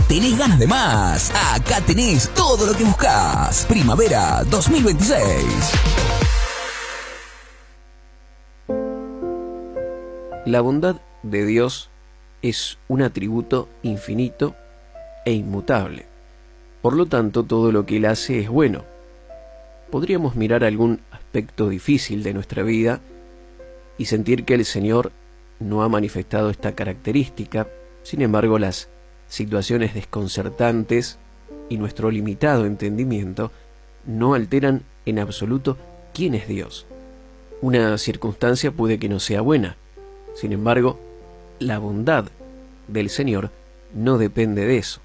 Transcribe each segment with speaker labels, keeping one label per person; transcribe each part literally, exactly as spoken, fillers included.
Speaker 1: ¿Tenés ganas de más? Acá tenés todo lo que buscás. Primavera dos mil veintiséis.
Speaker 2: La bondad de Dios es un atributo infinito e inmutable. Por lo tanto, todo lo que Él hace es bueno. Podríamos mirar algún aspecto difícil de nuestra vida y sentir que el Señor no ha manifestado esta característica. Sin embargo, las situaciones desconcertantes y nuestro limitado entendimiento no alteran en absoluto quién es Dios. Una circunstancia puede que no sea buena. Sin embargo, la bondad del Señor no depende de eso.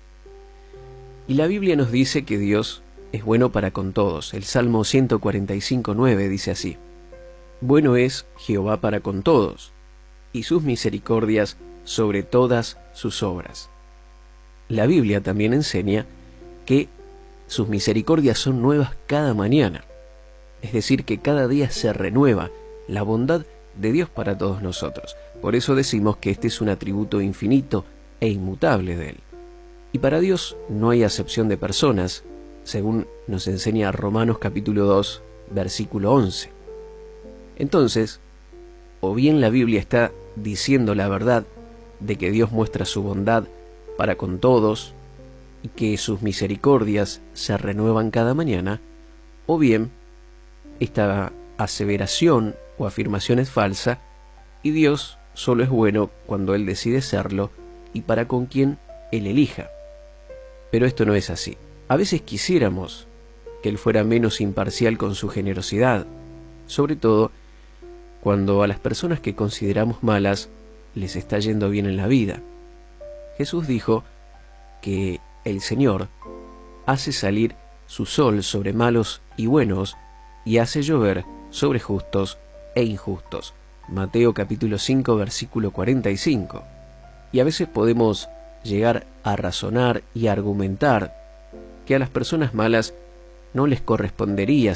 Speaker 2: Y la Biblia nos dice que Dios es bueno para con todos. El Salmo ciento cuarenta y cinco, nueve dice así: Bueno es Jehová para con todos, y sus misericordias sobre todas sus obras. La Biblia también enseña que sus misericordias son nuevas cada mañana. Es decir, que cada día se renueva la bondad de Dios para todos nosotros. Por eso decimos que este es un atributo infinito e inmutable de Él. Y para Dios no hay acepción de personas, según nos enseña Romanos capítulo dos, versículo once. Entonces, o bien la Biblia está diciendo la verdad de que Dios muestra su bondad para con todos y que sus misericordias se renuevan cada mañana, o bien esta aseveración o afirmación es falsa y Dios solo es bueno cuando Él decide serlo y para con quien Él elija. Pero esto no es así. A veces quisiéramos que Él fuera menos imparcial con su generosidad, sobre todo cuando a las personas que consideramos malas les está yendo bien en la vida. Jesús dijo que el Señor hace salir su sol sobre malos y buenos y hace llover sobre justos e injustos. Mateo capítulo cinco, versículo cuarenta y cinco. Y a veces podemos llegar a razonar y a argumentar que a las personas malas no les correspondería